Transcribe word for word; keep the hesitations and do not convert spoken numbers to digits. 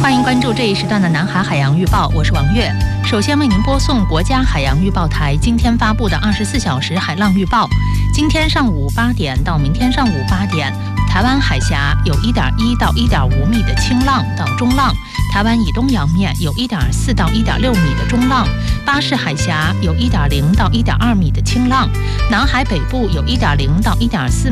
欢迎关注这一时段的南海海洋预报，我是王悦。首先为您播送国家海洋预报台今天发布的二十四小时海浪预报。今天上午八点到明天上午八点，台湾海峡有 一点一到一点五米的轻浪到中浪，台湾以东洋面有 一点四到一点六米的中浪，巴士海峡有 一点零到一点二米的轻浪，南海北部有 一点零到一点四